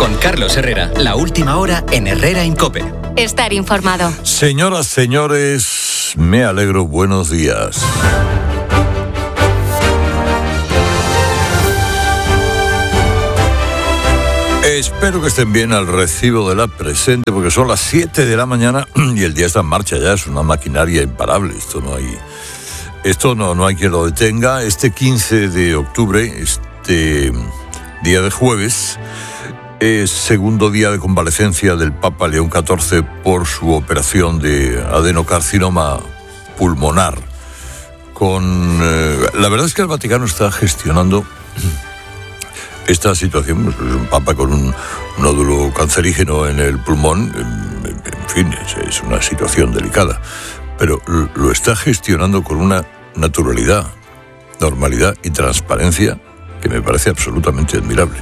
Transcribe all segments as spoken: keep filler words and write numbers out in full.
Con Carlos Herrera, la última hora en Herrera en COPE. Estar informado. Señoras, señores, me alegro, buenos días. Espero que estén bien al recibo de la presente, porque son las siete de la mañana y el día está en marcha ya, es una maquinaria imparable. Esto no hay, esto no, no hay quien lo detenga. Este quince de octubre, este día de jueves, es segundo día de convalecencia del Papa León catorce por su operación de adenocarcinoma pulmonar. Con, eh, la verdad es que el Vaticano está gestionando esta situación. Es un papa con un nódulo cancerígeno en el pulmón, en, en fin, es, es una situación delicada, pero lo está gestionando con una naturalidad, normalidad y transparencia que me parece absolutamente admirable.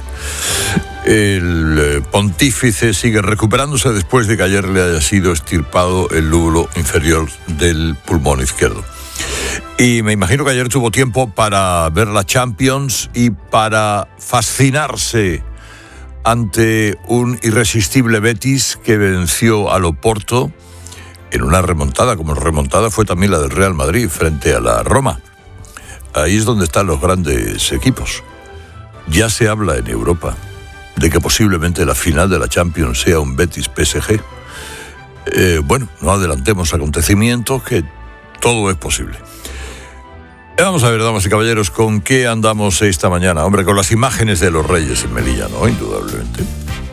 El eh, pontífice sigue recuperándose después de que ayer le haya sido extirpado el lóbulo inferior del pulmón izquierdo. Y me imagino que ayer tuvo tiempo para ver la Champions y para fascinarse ante un irresistible Betis que venció al Oporto en una remontada, como remontada fue también la del Real Madrid frente a la Roma. Ahí es donde están los grandes equipos. Ya se habla en Europa de que posiblemente la final de la Champions sea un Betis-P S G. Eh, bueno, no adelantemos acontecimientos, que todo es posible. Vamos a ver, damas y caballeros, ¿con qué andamos esta mañana? Hombre, con las imágenes de los Reyes en Melilla, ¿no? Indudablemente.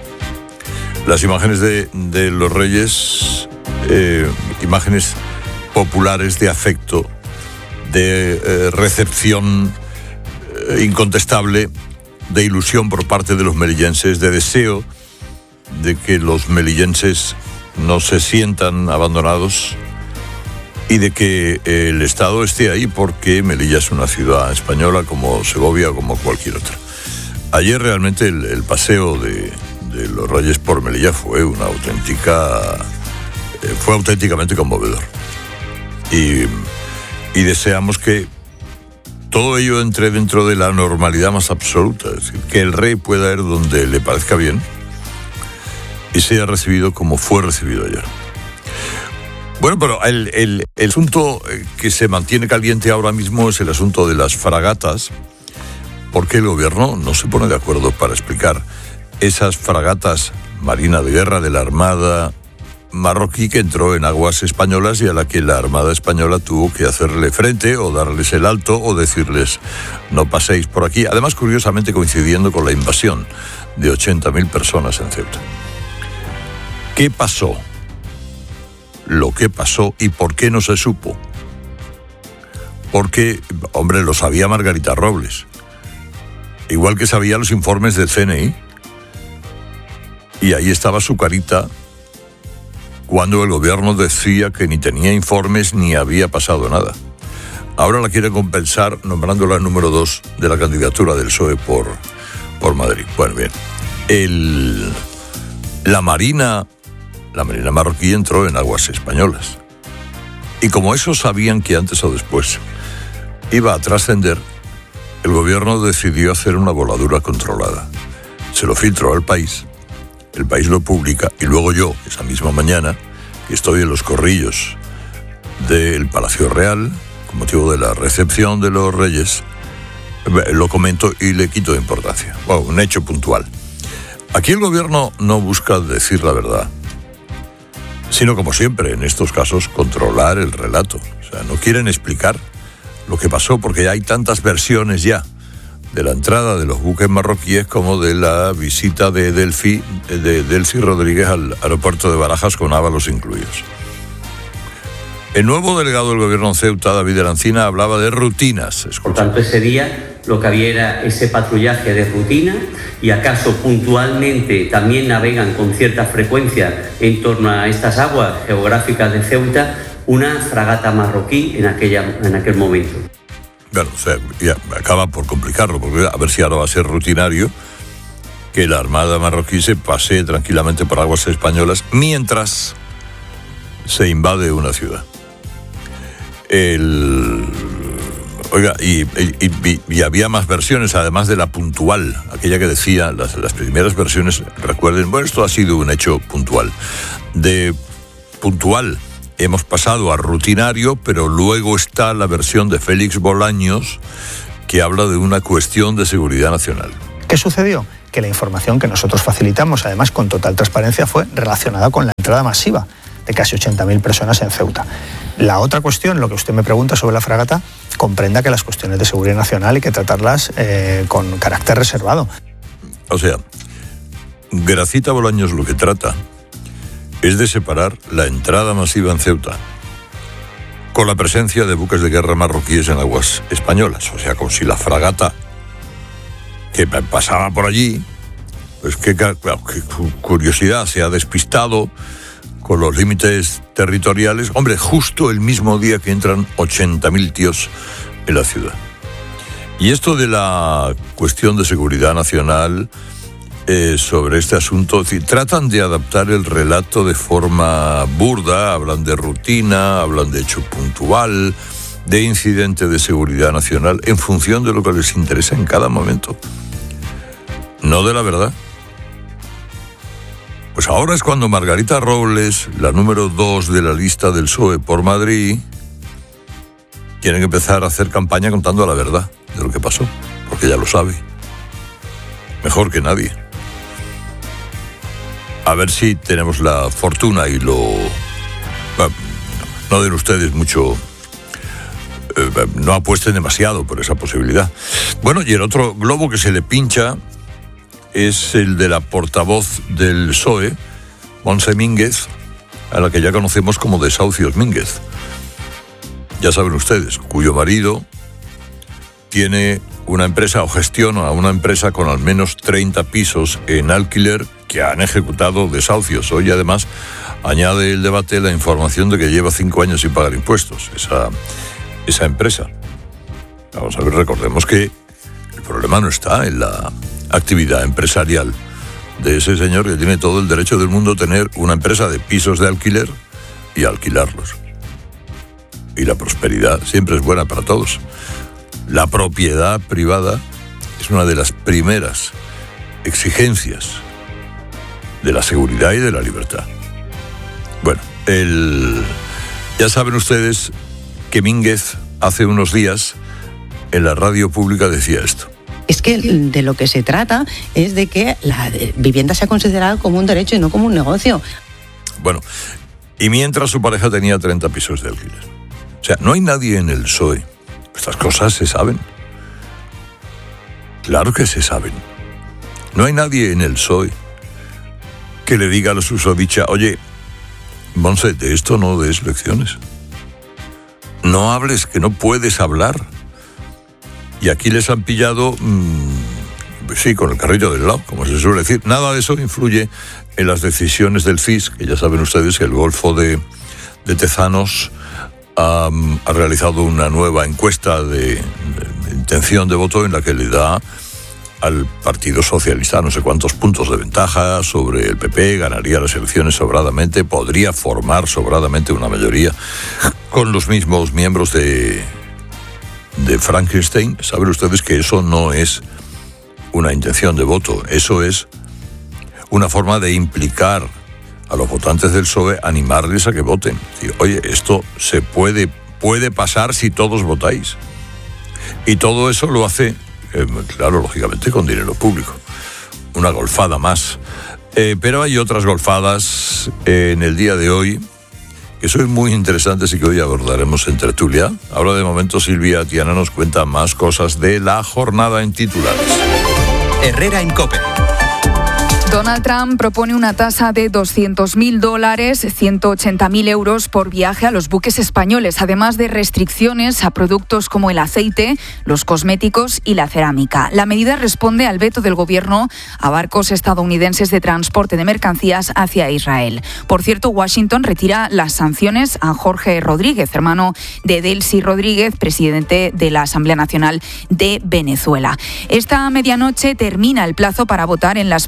Las imágenes de, de los Reyes, eh, imágenes populares de afecto, de eh, recepción eh, incontestable, de ilusión por parte de los melillenses, de deseo de que los melillenses no se sientan abandonados y de que el Estado esté ahí, porque Melilla es una ciudad española como Segovia o como cualquier otra. Ayer realmente el, el paseo de, de los Reyes por Melilla fue una auténtica, eh, fue auténticamente conmovedor. Y, y deseamos que todo ello entre dentro de la normalidad más absoluta, es decir, que el rey pueda ir donde le parezca bien y sea recibido como fue recibido ayer. Bueno, pero el, el, el asunto que se mantiene caliente ahora mismo es el asunto de las fragatas, porque el gobierno no se pone de acuerdo para explicar esas fragatas marina de guerra de la Armada marroquí que entró en aguas españolas y a la que la Armada española tuvo que hacerle frente o darles el alto o decirles no paséis por aquí. Además, curiosamente coincidiendo con la invasión de ochenta mil personas en Ceuta. ¿Qué pasó? Lo que pasó y por qué no se supo. Porque, hombre, lo sabía Margarita Robles, igual que sabía los informes del C N I, y ahí estaba su carita cuando el gobierno decía que ni tenía informes ni había pasado nada. Ahora la quiere compensar nombrándola número dos de la candidatura del P S O E por, por Madrid. Bueno, bien, el, la Marina... La Marina marroquí entró en aguas españolas. Y como eso sabían que antes o después iba a trascender, el gobierno decidió hacer una voladura controlada. Se lo filtró al país, el país lo publica, y luego yo, esa misma mañana, que estoy en los corrillos del Palacio Real, con motivo de la recepción de los Reyes, lo comento y le quito de importancia. Wow, un hecho puntual. Aquí el gobierno no busca decir la verdad, sino, como siempre en estos casos, controlar el relato. O sea, no quieren explicar lo que pasó porque hay tantas versiones ya de la entrada de los buques marroquíes como de la visita de Delfi, de Delcy Rodríguez al aeropuerto de Barajas, con Ábalos incluidos. El nuevo delegado del gobierno en Ceuta, David Erancina, hablaba de rutinas. Escucha. Por tanto, ese día lo que había era ese patrullaje de rutina, y acaso puntualmente también navegan con cierta frecuencia en torno a estas aguas geográficas de Ceuta una fragata marroquí en, aquella, en aquel momento. Bueno, o sea, ya acaba por complicarlo, porque a ver si ahora va a ser rutinario que la Armada marroquí se pasee tranquilamente por aguas españolas mientras se invade una ciudad. El Oiga, y, y, y, y había más versiones, además de la puntual, aquella que decía, las, las primeras versiones, recuerden, bueno, esto ha sido un hecho puntual. De puntual hemos pasado a rutinario, pero luego está la versión de Félix Bolaños, que habla de una cuestión de seguridad nacional. ¿Qué sucedió? Que la información que nosotros facilitamos, además con total transparencia, fue relacionada con la entrada masiva de casi ochenta mil personas en Ceuta. La otra cuestión, lo que usted me pregunta sobre la fragata, comprenda que las cuestiones de seguridad nacional hay que tratarlas eh, con carácter reservado. O sea, Gracita Bolaños lo que trata es de separar la entrada masiva en Ceuta con la presencia de buques de guerra marroquíes en aguas españolas. O sea, como si la fragata que pasaba por allí, pues qué, qué curiosidad, se ha despistado con los límites territoriales. Hombre, justo el mismo día que entran ochenta mil tíos en la ciudad. Y esto de la cuestión de seguridad nacional eh, sobre este asunto, es decir, tratan de adaptar el relato de forma burda, hablan de rutina, hablan de hecho puntual, de incidente de seguridad nacional, en función de lo que les interesa en cada momento. No de la verdad. Pues ahora es cuando Margarita Robles, la número dos de la lista del P S O E por Madrid, tiene que empezar a hacer campaña contando la verdad de lo que pasó, porque ella lo sabe. Mejor que nadie. A ver si tenemos la fortuna y lo... Bueno, no den ustedes mucho... Eh, no apuesten demasiado por esa posibilidad. Bueno, y el otro globo que se le pincha es el de la portavoz del P S O E, Montse Mínguez, a la que ya conocemos como Desahucios Mínguez. Ya saben ustedes, cuyo marido tiene una empresa o gestiona una empresa con al menos treinta pisos en alquiler que han ejecutado desahucios. Hoy además añade el debate la información de que lleva cinco años sin pagar impuestos, esa, esa empresa. Vamos a ver, recordemos que el problema no está en la actividad empresarial de ese señor, que tiene todo el derecho del mundo a tener una empresa de pisos de alquiler y alquilarlos. Y la prosperidad siempre es buena para todos. La propiedad privada es una de las primeras exigencias de la seguridad y de la libertad. Bueno, el... ya saben ustedes que Mínguez hace unos días en la radio pública decía esto. Es que de lo que se trata es de que la vivienda sea considerada como un derecho y no como un negocio. Bueno, y mientras su pareja tenía treinta pisos de alquiler. O sea, no hay nadie en el P S O E. Estas cosas se saben. Claro que se saben. No hay nadie en el P S O E que le diga a la susodicha, oye, Montse, de esto no des lecciones. No hables, que no puedes hablar. Y aquí les han pillado, mmm, sí, con el carrillo del lado, como se suele decir. Nada de eso influye en las decisiones del C I S, que ya saben ustedes que el Golfo de, de Tezanos um, ha realizado una nueva encuesta de, de, de intención de voto en la que le da al Partido Socialista no sé cuántos puntos de ventaja sobre el P P, ganaría las elecciones sobradamente, podría formar sobradamente una mayoría con los mismos miembros de... de Frankenstein. Saben ustedes que eso no es una intención de voto, eso es una forma de implicar a los votantes del P S O E, animarles a que voten. Oye, esto se puede, puede pasar si todos votáis. Y todo eso lo hace, eh, claro, lógicamente con dinero público. Una golfada más. Eh, pero hay otras golfadas eh, en el día de hoy que son muy interesantes y que hoy abordaremos en tertulia. Ahora de momento Silvia Tiana nos cuenta más cosas de la jornada en titulares. Herrera en COPE. Donald Trump propone una tasa de doscientos mil dólares, ciento ochenta mil euros por viaje a los buques españoles, además de restricciones a productos como el aceite, los cosméticos y la cerámica. La medida responde al veto del gobierno a barcos estadounidenses de transporte de mercancías hacia Israel. Por cierto, Washington retira las sanciones a Jorge Rodríguez, hermano de Delcy Rodríguez, presidente de la Asamblea Nacional de Venezuela. Esta medianoche termina el plazo para votar en las primarias de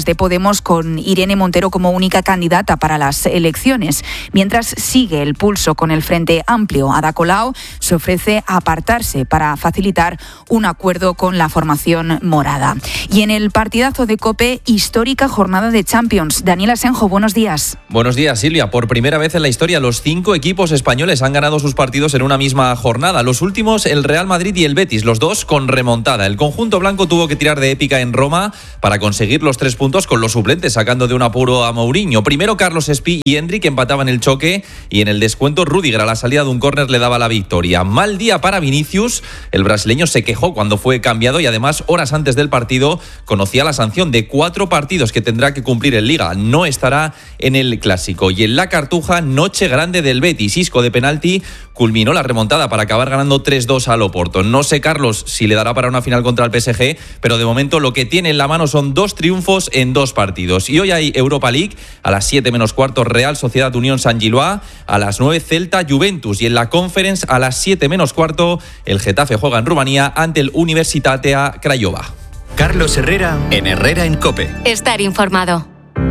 de Podemos, con Irene Montero como única candidata para las elecciones. Mientras sigue el pulso con el Frente Amplio, Ada Colau se ofrece a apartarse para facilitar un acuerdo con la formación morada. Y en el partidazo de COPE, histórica jornada de Champions. Daniel Asenjo, buenos días. Buenos días, Silvia. Por primera vez en la historia, los cinco equipos españoles han ganado sus partidos en una misma jornada. Los últimos, el Real Madrid y el Betis, los dos con remontada. El conjunto blanco tuvo que tirar de épica en Roma para conseguir los tres puntos con los suplentes, sacando de un apuro a Mourinho. Primero Carlos Espí y Endrick empataban el choque y en el descuento Rüdiger a la salida de un córner le daba la victoria. Mal día para Vinicius. El brasileño se quejó cuando fue cambiado y además horas antes del partido conocía la sanción de cuatro partidos que tendrá que cumplir en Liga. No estará en el Clásico. Y en la Cartuja, noche grande del Betis. Isco de penalti culminó la remontada para acabar ganando tres dos al Oporto. No sé, Carlos, si le dará para una final contra el P S G, pero de momento lo que tiene en la mano son dos triunfos en dos partidos. Y hoy hay Europa League, a las siete menos cuarto Real Sociedad Unión San Gilois, a las nueve Celta Juventus, y en la Conference a las siete menos cuarto el Getafe juega en Rumanía ante el Universitatea Craiova. Carlos Herrera en Herrera en COPE. Estar informado.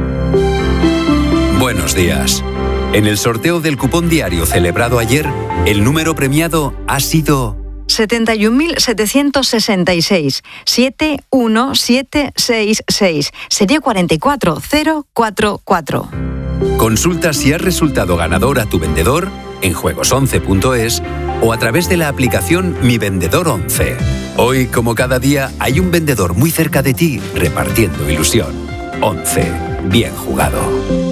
Buenos días. En el sorteo del cupón diario celebrado ayer, el número premiado ha sido setenta y un mil setecientos sesenta y seis, siete uno siete seis seis, serie cuarenta y cuatro mil cuarenta y cuatro. Consulta si has resultado ganador a tu vendedor en juegos once punto es o a través de la aplicación Mi Vendedor once. Hoy, como cada día, hay un vendedor muy cerca de ti repartiendo ilusión. once. Bien jugado.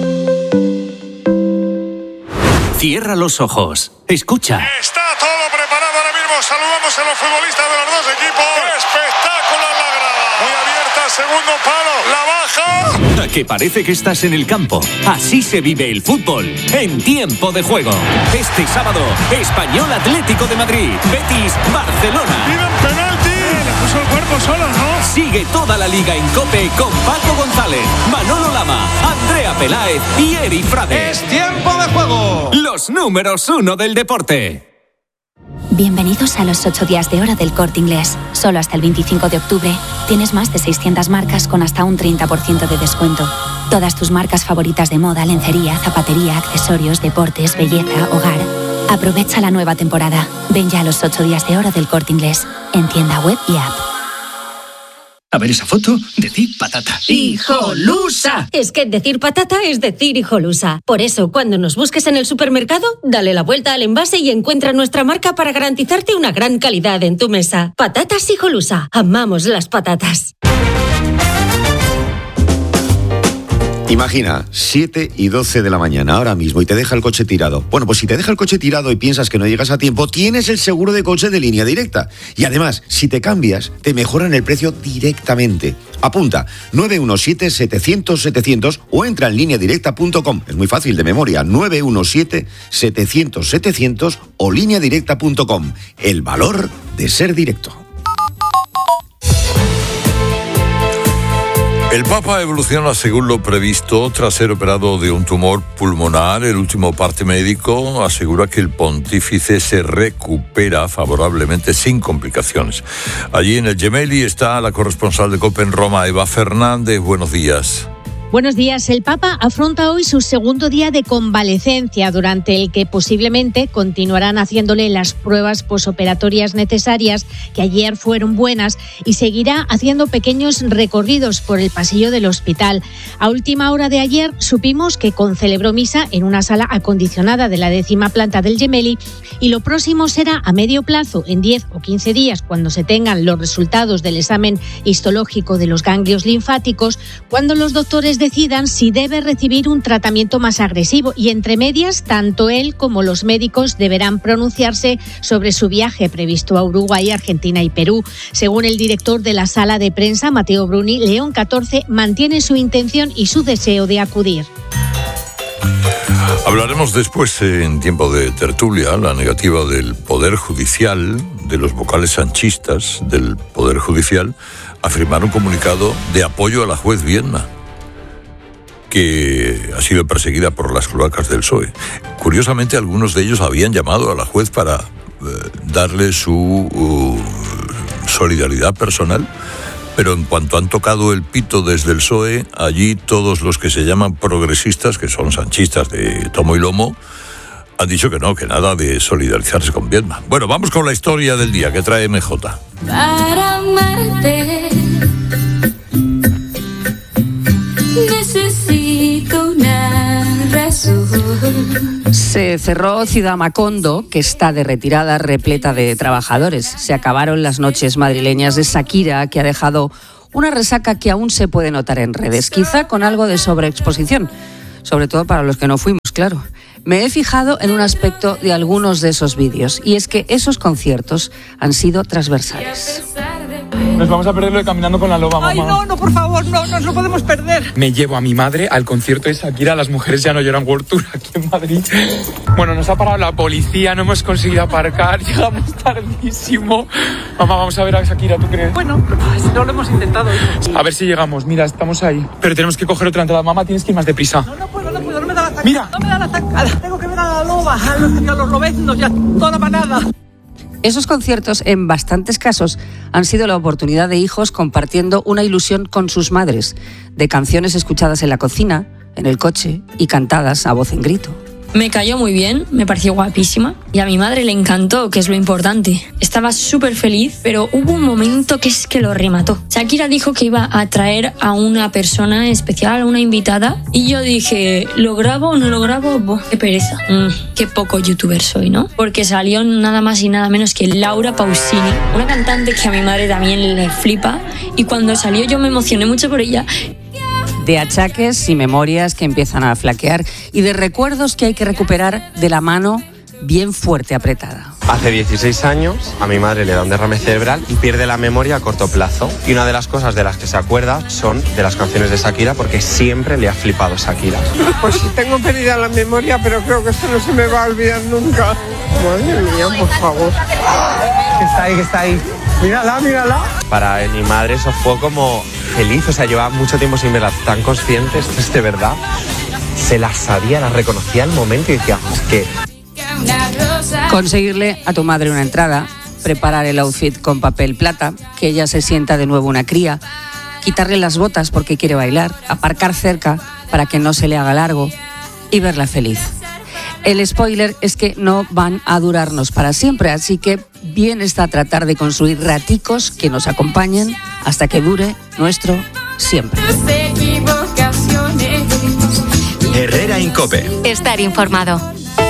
Cierra los ojos. Escucha. Está todo preparado ahora mismo. Saludamos a los futbolistas de los dos equipos. Espectáculo en la grada. Muy abierta, segundo palo. La baja. Que parece que estás en el campo. Así se vive el fútbol en tiempo de juego. Este sábado, Español Atlético de Madrid, Betis, Barcelona. Piden penalti. Eh, le puso el cuerpo solo, ¿no? Sigue toda la liga en COPE con Paco González, Manolo Lama, Andrea Peláez y Eri Frades. Es tiempo de juego. Los números uno del deporte. Bienvenidos a los ocho días de hora del Corte Inglés. Solo hasta el veinticinco de octubre tienes más de seiscientas marcas con hasta un treinta por ciento de descuento. Todas tus marcas favoritas de moda, lencería, zapatería, accesorios, deportes, belleza, hogar. Aprovecha la nueva temporada. Ven ya a los ocho días de hora del Corte Inglés, en tienda web y app. A ver esa foto, decir patata. ¡Hijolusa! Es que decir patata es decir hijolusa. Por eso, cuando nos busques en el supermercado, dale la vuelta al envase y encuentra nuestra marca para garantizarte una gran calidad en tu mesa. Patatas Hijolusa. Amamos las patatas. Imagina, siete y doce de la mañana ahora mismo y te deja el coche tirado. Bueno, pues si te deja el coche tirado y piensas que no llegas a tiempo, tienes el seguro de coche de Línea Directa. Y además, si te cambias, te mejoran el precio directamente. Apunta, nueve uno siete, setecientos, setecientos o entra en línea directa punto com. Es muy fácil de memoria, nueve uno siete, setecientos, setecientos o línea directa punto com. El valor de ser directo. El Papa evoluciona según lo previsto tras ser operado de un tumor pulmonar. El último parte médico asegura que el pontífice se recupera favorablemente sin complicaciones. Allí en el Gemelli está la corresponsal de COPE en Roma, Eva Fernández. Buenos días. Buenos días. El Papa afronta hoy su segundo día de convalecencia, durante el que posiblemente continuarán haciéndole las pruebas posoperatorias necesarias, que ayer fueron buenas, y seguirá haciendo pequeños recorridos por el pasillo del hospital. A última hora de ayer supimos que concelebró misa en una sala acondicionada de la décima planta del Gemelli, y lo próximo será a medio plazo, en diez o quince días, cuando se tengan los resultados del examen histológico de los ganglios linfáticos, cuando los doctores decidan si debe recibir un tratamiento más agresivo, y entre medias tanto él como los médicos deberán pronunciarse sobre su viaje previsto a Uruguay, Argentina y Perú. Según el director de la sala de prensa, Matteo Bruni, León catorce mantiene su intención y su deseo de acudir. Hablaremos después, en tiempo de tertulia, la negativa del Poder Judicial, de los vocales sanchistas del Poder Judicial, a firmar un comunicado de apoyo a la juez Viedma, que ha sido perseguida por las cloacas del P S O E. Curiosamente, algunos de ellos habían llamado a la juez para eh, darle su uh, solidaridad personal, pero en cuanto han tocado el pito desde el P S O E, allí todos los que se llaman progresistas, que son sanchistas de tomo y lomo, han dicho que no, que nada de solidarizarse con Vietnam. Bueno, vamos con la historia del día que trae M J. Para amarte necesito una razón. Se cerró Ciudad Macondo, que está de retirada, repleta de trabajadores. Se acabaron las noches madrileñas de Shakira, que ha dejado una resaca que aún se puede notar en redes, quizá con algo de sobreexposición, sobre todo para los que no fuimos, claro. Me he fijado en un aspecto de algunos de esos vídeos, y es que esos conciertos han sido transversales. Nos vamos a perder lo de Caminando con la Loba, mamá. Ay, no, no, por favor, no, no, no podemos perder. Me llevo a mi madre al concierto de Shakira, Las mujeres ya no lloran World Tour aquí en Madrid. Bueno, nos ha parado la policía, no hemos conseguido aparcar, llegamos tardísimo. Mamá, vamos a ver a Shakira, ¿tú crees? Bueno, si no lo hemos intentado. Hijo. A ver si llegamos, mira, estamos ahí. Pero tenemos que coger otra entrada. Mamá, tienes que ir más deprisa. No, no puedo, no puedo, no me da la tacada. Mira. No me da la tacada. Tengo que ver a la loba, a los, a los lobeznos, ya toda la manada. Esos conciertos, en bastantes casos, han sido la oportunidad de hijos compartiendo una ilusión con sus madres, de canciones escuchadas en la cocina, en el coche y cantadas a voz en grito. Me cayó muy bien, me pareció guapísima y a mi madre le encantó, que es lo importante. Estaba súper feliz, pero hubo un momento que es que lo remató. Shakira dijo que iba a traer a una persona especial, a una invitada, y yo dije, ¿lo grabo o no lo grabo? Boh, qué pereza. Mm, qué poco youtuber soy, ¿no? Porque salió nada más y nada menos que Laura Pausini, una cantante que a mi madre también le flipa, y cuando salió yo me emocioné mucho por ella. De achaques y memorias que empiezan a flaquear y de recuerdos que hay que recuperar de la mano bien fuerte apretada. Hace dieciséis años a mi madre le da un derrame cerebral y pierde la memoria a corto plazo. Y una de las cosas de las que se acuerda son de las canciones de Shakira, porque siempre le ha flipado Shakira. Pues sí, tengo perdida la memoria, pero creo que esto no se me va a olvidar nunca. Madre mía, por favor. Que está ahí, que está ahí. Mírala, mírala. Para mi madre eso fue como feliz, o sea, llevaba mucho tiempo sin verla tan consciente, esto es de verdad. Se la sabía, la reconocía al momento y decía, es que... Conseguirle a tu madre una entrada, preparar el outfit con papel plata, que ella se sienta de nuevo una cría, quitarle las botas porque quiere bailar, aparcar cerca para que no se le haga largo y verla feliz. El spoiler es que no van a durarnos para siempre, así que bien está tratar de construir raticos que nos acompañen hasta que dure nuestro siempre. Herrera en COPE. Estar informado.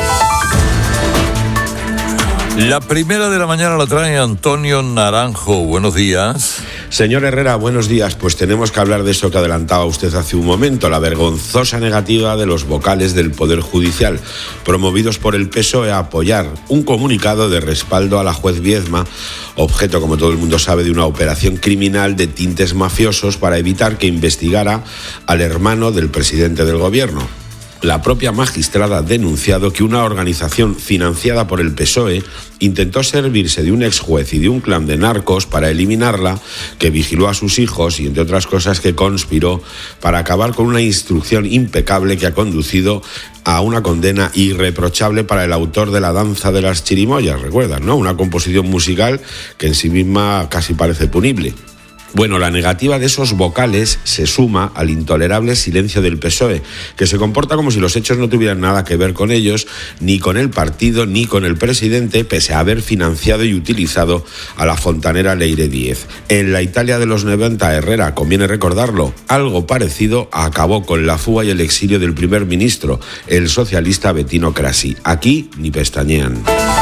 La primera de la mañana la trae Antonio Naranjo. Buenos días. Señor Herrera, buenos días. Pues tenemos que hablar de eso que adelantaba usted hace un momento, la vergonzosa negativa de los vocales del Poder Judicial, promovidos por el P S O E a apoyar un comunicado de respaldo a la juez Viedma, objeto, como todo el mundo sabe, de una operación criminal de tintes mafiosos para evitar que investigara al hermano del presidente del gobierno. La propia magistrada ha denunciado que una organización financiada por el P S O E intentó servirse de un ex juez y de un clan de narcos para eliminarla, que vigiló a sus hijos y, entre otras cosas, que conspiró para acabar con una instrucción impecable que ha conducido a una condena irreprochable para el autor de La danza de las chirimoyas, ¿recuerdan, no? Una composición musical que en sí misma casi parece punible. Bueno, la negativa de esos vocales se suma al intolerable silencio del P S O E, que se comporta como si los hechos no tuvieran nada que ver con ellos, ni con el partido, ni con el presidente, pese a haber financiado y utilizado a la fontanera Leire Díez. En la Italia de los noventa, Herrera, conviene recordarlo, algo parecido acabó con la fuga y el exilio del primer ministro, el socialista Bettino Craxi. Aquí ni pestañean.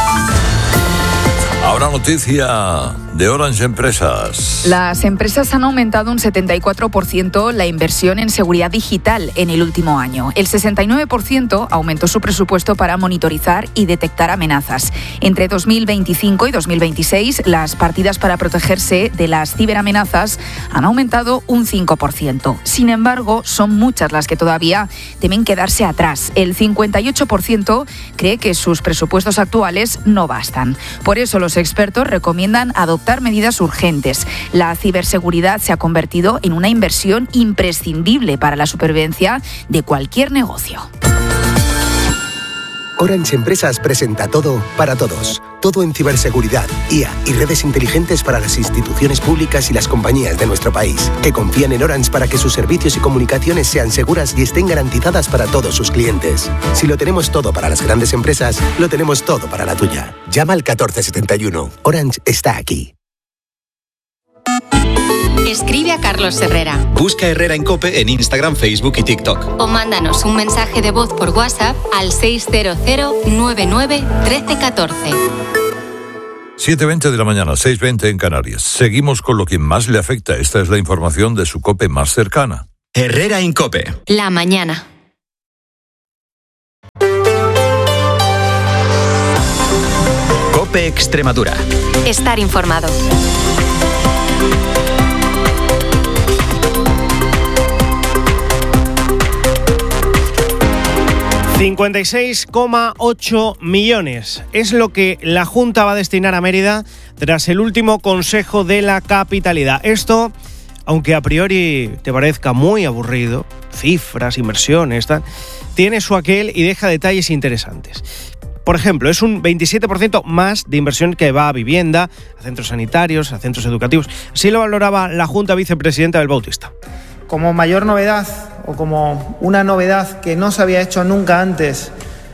Ahora noticia de Orange Empresas. Las empresas han aumentado un setenta y cuatro por ciento la inversión en seguridad digital en el último año. El sesenta y nueve por ciento aumentó su presupuesto para monitorizar y detectar amenazas. Entre dos mil veinticinco y dos mil veintiséis, las partidas para protegerse de las ciberamenazas han aumentado un cinco por ciento. Sin embargo, son muchas las que todavía temen quedarse atrás. El cincuenta y ocho por ciento cree que sus presupuestos actuales no bastan. Por eso los expertos recomiendan adoptar medidas urgentes. La ciberseguridad se ha convertido en una inversión imprescindible para la supervivencia de cualquier negocio. Orange Empresas presenta todo para todos. Todo en ciberseguridad, I A y redes inteligentes para las instituciones públicas y las compañías de nuestro país, que confían en Orange para que sus servicios y comunicaciones sean seguras y estén garantizadas para todos sus clientes. Si lo tenemos todo para las grandes empresas, lo tenemos todo para la tuya. Llama al catorce setenta y uno. Orange está aquí. Escribe a Carlos Herrera. Busca Herrera en COPE en Instagram, Facebook y TikTok. O mándanos un mensaje de voz por WhatsApp al seis cero cero nueve nueve uno tres uno cuatro. siete veinte de la mañana, seis veinte en Canarias. Seguimos con lo que más le afecta. Esta es la información de su COPE más cercana. Herrera en COPE. La mañana. COPE Extremadura. Estar informado. cincuenta y seis coma ocho millones es lo que la Junta va a destinar a Mérida tras el último Consejo de la Capitalidad. Esto, aunque a priori te parezca muy aburrido, cifras, inversiones, tal, tiene su aquel y deja detalles interesantes. Por ejemplo, es un veintisiete por ciento más de inversión que va a vivienda, a centros sanitarios, a centros educativos. Así lo valoraba la Junta vicepresidenta del Bautista. Como mayor novedad, o como una novedad que no se había hecho nunca antes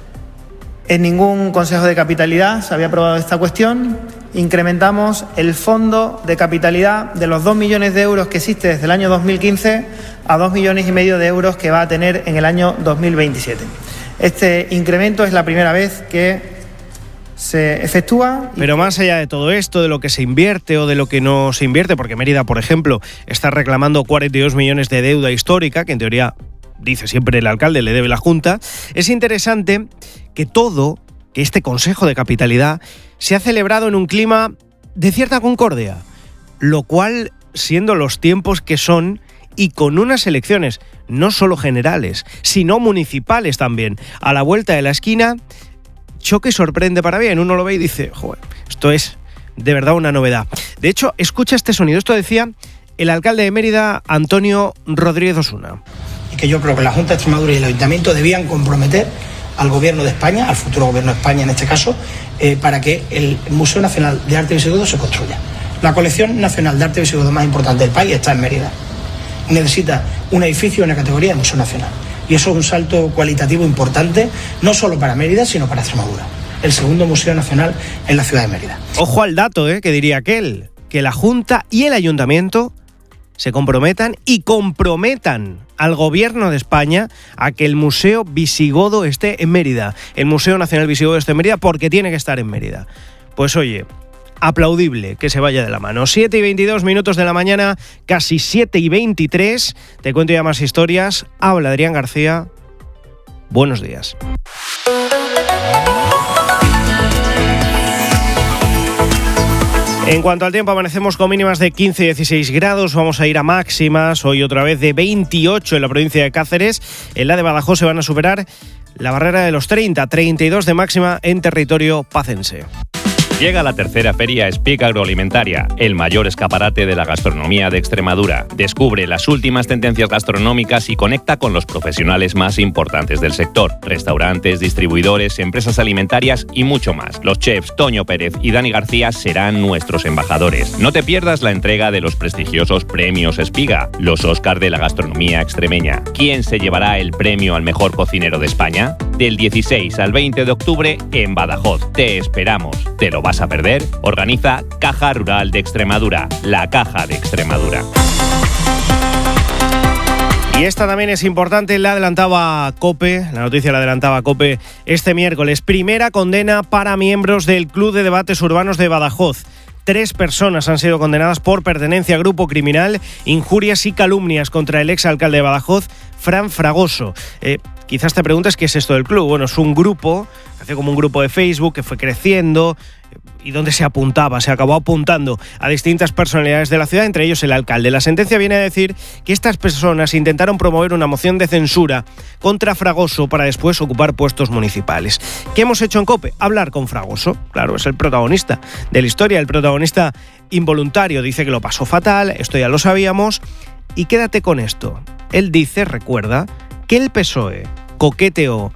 en ningún Consejo de Capitalidad, se había aprobado esta cuestión, incrementamos el fondo de capitalidad de los dos millones de euros que existe desde el año dos mil quince a dos millones y medio de euros que va a tener en el año dos mil veintisiete. Este incremento es la primera vez que se efectúa. Pero más allá de todo esto, de lo que se invierte o de lo que no se invierte, porque Mérida, por ejemplo, está reclamando cuarenta y dos millones de deuda histórica, que en teoría, dice siempre el alcalde, le debe la Junta, es interesante que todo, que este Consejo de Capitalidad, se ha celebrado en un clima de cierta concordia, lo cual, siendo los tiempos que son, y con unas elecciones no solo generales, sino municipales también, a la vuelta de la esquina, choque y sorprende para bien. Uno lo ve y dice, joder, esto es de verdad una novedad. De hecho, escucha este sonido. Esto decía el alcalde de Mérida, Antonio Rodríguez Osuna. Y que yo creo que la Junta de Extremadura y el Ayuntamiento debían comprometer al Gobierno de España, al futuro Gobierno de España en este caso, eh, para que el Museo Nacional de Arte Visigodo se construya. La colección nacional de arte visigodo más importante del país está en Mérida. Necesita un edificio en la categoría de Museo Nacional. Y eso es un salto cualitativo importante, no solo para Mérida, sino para Extremadura. El segundo Museo Nacional en la ciudad de Mérida. Ojo al dato, ¿eh? que diría aquel, que la Junta y el Ayuntamiento se comprometan y comprometan al Gobierno de España a que el Museo Visigodo esté en Mérida. El Museo Nacional Visigodo esté en Mérida porque tiene que estar en Mérida. Pues oye, aplaudible que se vaya de la mano. siete y veintidós minutos de la mañana, casi siete y veintitrés. Te cuento ya más historias. Habla Adrián García. Buenos días. En cuanto al tiempo, amanecemos con mínimas de quince y dieciséis grados, vamos a ir a máximas, hoy otra vez de veintiocho en la provincia de Cáceres, en la de Badajoz se van a superar la barrera de los treinta, treinta y dos de máxima en territorio pacense. Llega la tercera feria Speak Agroalimentaria, el mayor escaparate de la gastronomía de Extremadura. Descubre las últimas tendencias gastronómicas y conecta con los profesionales más importantes del sector. Restaurantes, distribuidores, empresas alimentarias y mucho más. Los chefs Toño Pérez y Dani García serán nuestros embajadores. No te pierdas la entrega de los prestigiosos premios Espiga, los Óscar de la gastronomía extremeña. ¿Quién se llevará el premio al mejor cocinero de España? Del dieciséis al veinte de octubre en Badajoz. Te esperamos. ¿Te lo vas a perder? Organiza Caja Rural de Extremadura, la Caja de Extremadura. Y esta también es importante, la adelantaba COPE, la noticia la adelantaba COPE este miércoles. Primera condena para miembros del Club de Debates Urbanos de Badajoz. Tres personas han sido condenadas por pertenencia a grupo criminal, injurias y calumnias contra el exalcalde de Badajoz, Fran Fragoso. Eh, quizás te preguntes qué es esto del club. Bueno, es un grupo, hace como un grupo de Facebook que fue creciendo y donde se apuntaba, se acabó apuntando a distintas personalidades de la ciudad, entre ellos el alcalde. La sentencia viene a decir que estas personas intentaron promover una moción de censura contra Fragoso para después ocupar puestos municipales. ¿Qué hemos hecho en COPE? Hablar con Fragoso. Claro, es el protagonista de la historia, el protagonista involuntario. Dice que lo pasó fatal, esto ya lo sabíamos. Y quédate con esto. Él dice, recuerda, que el P S O E coqueteó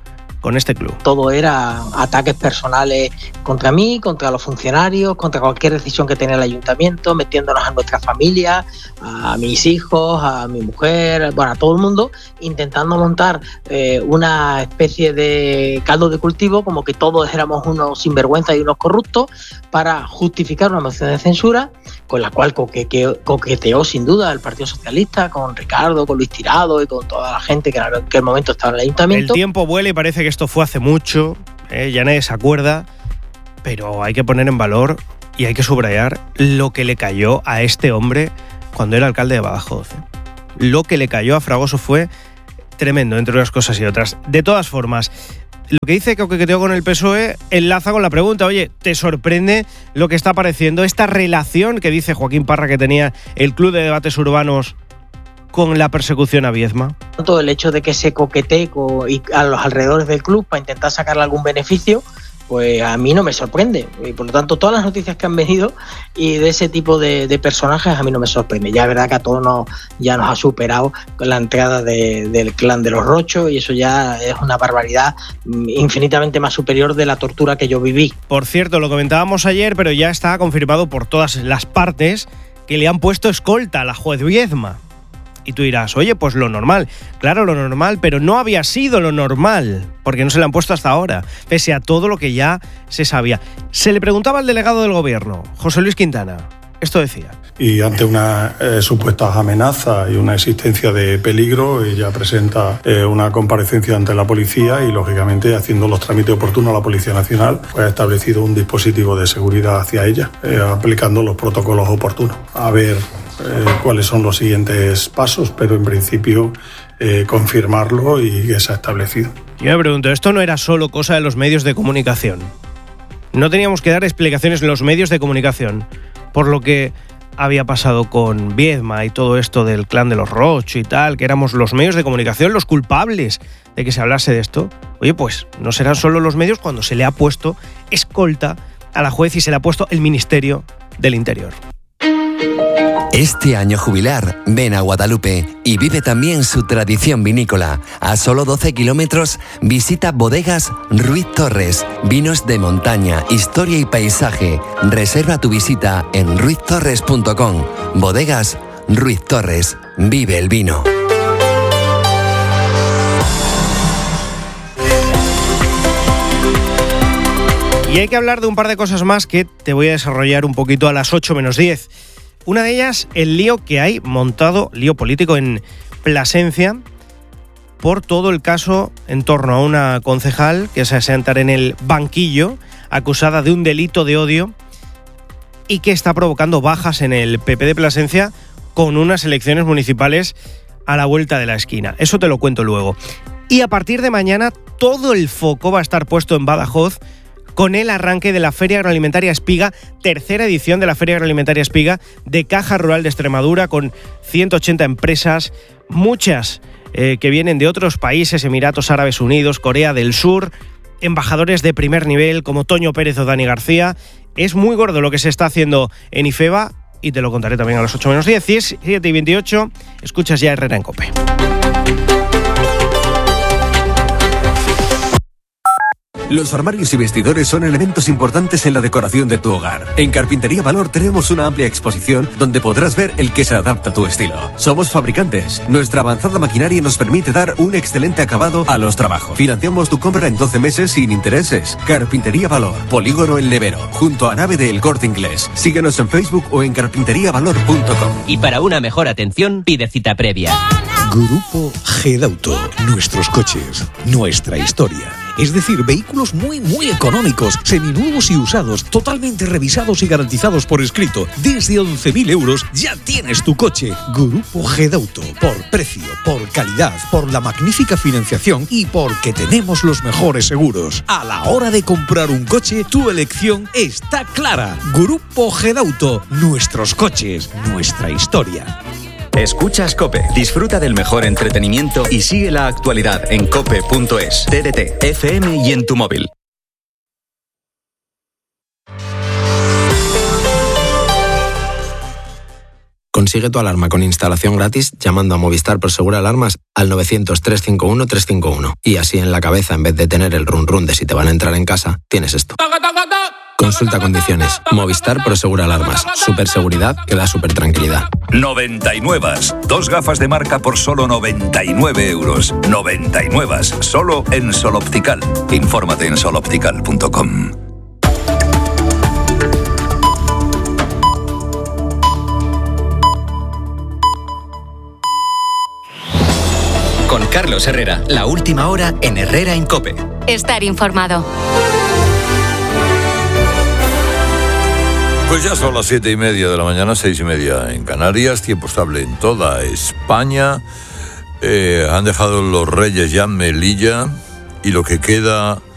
con este club. Todo era ataques personales contra mí, contra los funcionarios, contra cualquier decisión que tenía el ayuntamiento, metiéndonos a nuestra familia, a mis hijos, a mi mujer, bueno, a todo el mundo, intentando montar eh, una especie de caldo de cultivo, como que todos éramos unos sinvergüenzas y unos corruptos, para justificar una moción de censura, con la cual coqueteó, coqueteó sin duda el Partido Socialista, con Ricardo, con Luis Tirado y con toda la gente que en aquel momento estaba en el ayuntamiento. El tiempo vuela y parece que esto fue hace mucho, eh, ya nadie se acuerda, pero hay que poner en valor y hay que subrayar lo que le cayó a este hombre cuando era alcalde de Badajoz. ¿eh? Lo que le cayó a Fragoso fue tremendo, entre unas cosas y otras. De todas formas, lo que dice que coqueteó con el P S O E enlaza con la pregunta, oye, ¿te sorprende lo que está apareciendo, esta relación que dice Joaquín Parra que tenía el Club de Debates Urbanos con la persecución a Viedma? Todo el hecho de que se coquetee con, y a los alrededores del club para intentar sacarle algún beneficio, pues a mí no me sorprende. Y por lo tanto, todas las noticias que han venido y de ese tipo de, de personajes a mí no me sorprende. Ya es verdad que a todos nos, ya nos ha superado con la entrada de, del clan de los Rochos, y eso ya es una barbaridad infinitamente más superior de la tortura que yo viví. Por cierto, lo comentábamos ayer, pero ya está confirmado por todas las partes que le han puesto escolta a la juez Viedma. Y tú dirás, oye, pues lo normal. Claro, lo normal, pero no había sido lo normal, porque no se le han puesto hasta ahora, pese a todo lo que ya se sabía. Se le preguntaba al delegado del gobierno, José Luis Quintana. Esto decía. Y ante una eh, supuestas amenazas y una existencia de peligro, ella presenta eh, una comparecencia ante la policía y, lógicamente, haciendo los trámites oportunos, la Policía Nacional pues, ha establecido un dispositivo de seguridad hacia ella, eh, aplicando los protocolos oportunos. A ver eh, cuáles son los siguientes pasos, pero en principio eh, confirmarlo y que se ha establecido. Yo me pregunto, ¿esto no era solo cosa de los medios de comunicación? No teníamos que dar explicaciones en los medios de comunicación por lo que había pasado con Viedma y todo esto del clan de los Roch y tal, que éramos los medios de comunicación los culpables de que se hablase de esto. Oye, pues no serán solo los medios cuando se le ha puesto escolta a la juez y se le ha puesto el Ministerio del Interior. Este año jubilar, ven a Guadalupe y vive también su tradición vinícola. A solo doce kilómetros, visita Bodegas Ruiz Torres. Vinos de montaña, historia y paisaje. Reserva tu visita en ruiz torres punto com. Bodegas Ruiz Torres. Vive el vino. Y hay que hablar de un par de cosas más que te voy a desarrollar un poquito a las ocho menos diez. Una de ellas, el lío que hay montado, lío político en Plasencia, por todo el caso en torno a una concejal que se sentar en el banquillo, acusada de un delito de odio y que está provocando bajas en el P P de Plasencia con unas elecciones municipales a la vuelta de la esquina. Eso te lo cuento luego. Y a partir de mañana todo el foco va a estar puesto en Badajoz con el arranque de la Feria Agroalimentaria Espiga, tercera edición de la Feria Agroalimentaria Espiga de Caja Rural de Extremadura, con ciento ochenta empresas, muchas eh, que vienen de otros países, Emiratos Árabes Unidos, Corea del Sur, embajadores de primer nivel como Toño Pérez o Dani García. Es muy gordo lo que se está haciendo en IFEBA y te lo contaré también a las ocho menos diez, siete y veintiocho. Escuchas ya Herrera en COPE. Los armarios y vestidores son elementos importantes en la decoración de tu hogar. En Carpintería Valor tenemos una amplia exposición donde podrás ver el que se adapta a tu estilo. Somos fabricantes. Nuestra avanzada maquinaria nos permite dar un excelente acabado a los trabajos. Financiamos tu compra en doce meses sin intereses. Carpintería Valor, Polígono El Nevero, junto a Nave del Corte Inglés. Síguenos en Facebook o en carpintería valor punto com. Y para una mejor atención, pide cita previa. Grupo Gedauto. Nuestros coches, nuestra historia. Es decir, vehículos muy, muy económicos, seminuevos y usados, totalmente revisados y garantizados por escrito. Desde once mil euros ya tienes tu coche. Grupo Gedauto. Por precio, por calidad, por la magnífica financiación y porque tenemos los mejores seguros. A la hora de comprar un coche, tu elección está clara. Grupo Gedauto. Nuestros coches, nuestra historia. Escuchas COPE. Disfruta del mejor entretenimiento y sigue la actualidad en cope punto es, T D T, F M y en tu móvil. Consigue tu alarma con instalación gratis llamando a Movistar Prosegur Alarmas al novecientos, trescientos cincuenta y uno, trescientos cincuenta y uno. Y así en la cabeza, en vez de tener el run run de si te van a entrar en casa, tienes esto. Consulta condiciones. Movistar Prosegur Alarmas. Superseguridad que da super tranquilidad. noventa y nueve. Dos gafas de marca por solo noventa y nueve euros. noventa y nueve. Solo en Sol Optical. Infórmate en sol optical punto com. Con Carlos Herrera, la última hora en Herrera en COPE. Estar informado. Pues ya son las siete y media de la mañana, seis y media en Canarias, tiempo estable en toda España. Eh, han dejado los Reyes ya en Melilla y lo que queda